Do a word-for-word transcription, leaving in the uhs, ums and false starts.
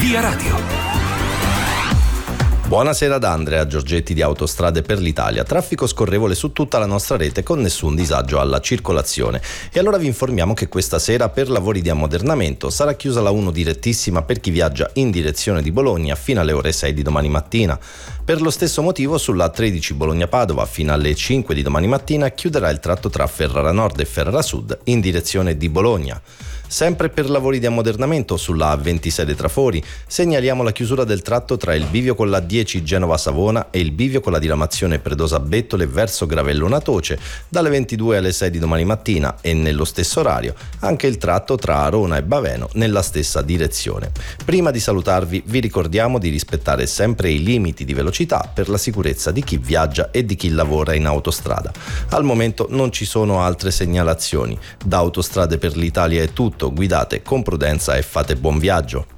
Via Radio. Buonasera da Andrea Giorgetti di Autostrade per l'Italia. Traffico scorrevole su tutta la nostra rete con nessun disagio alla circolazione. E allora vi informiamo che questa sera per lavori di ammodernamento sarà chiusa la uno direttissima per chi viaggia in direzione di Bologna fino alle ore sei di domani mattina. Per lo stesso motivo sulla A tredici Bologna-Padova fino alle cinque di domani mattina chiuderà il tratto tra Ferrara Nord e Ferrara Sud in direzione di Bologna. Sempre per lavori di ammodernamento sulla A ventisei dei Trafori segnaliamo la chiusura del tratto tra il bivio con la dieci Genova-Savona e il bivio con la diramazione Predosa-Bettole verso Gravellona-Toce dalle ventidue alle sei di domani mattina e nello stesso orario anche il tratto tra Arona e Baveno nella stessa direzione. Prima di salutarvi vi ricordiamo di rispettare sempre i limiti di velocità per la sicurezza di chi viaggia e di chi lavora in autostrada. Al momento non ci sono altre segnalazioni. Da Autostrade per l'Italia è tutto. Guidate con prudenza e fate buon viaggio.